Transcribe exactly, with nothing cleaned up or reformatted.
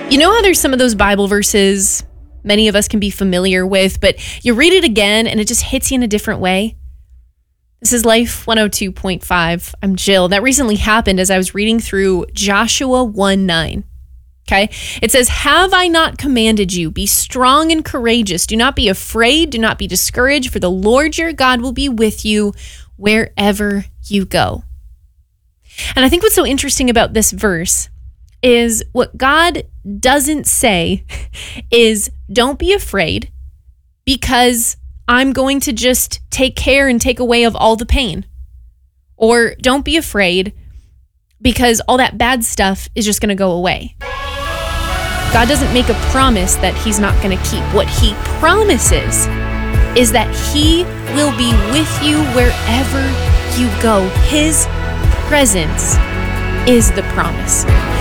You know how there's some of those Bible verses many of us can be familiar with, but you read it again and it just hits you in a different way? This is Life one oh two point five. I'm Jill. That recently happened as I was reading through Joshua one nine. Okay? It says, "Have I not commanded you? Be strong and courageous. Do not be afraid. Do not be discouraged, for the Lord your God will be with you wherever you go." And I think what's so interesting about this verse is what God doesn't say is, don't be afraid because I'm going to just take care and take away of all the pain. Or don't be afraid because all that bad stuff is just going to go away. God doesn't make a promise that he's not going to keep. What he promises is that he will be with you wherever you go. His presence is the promise.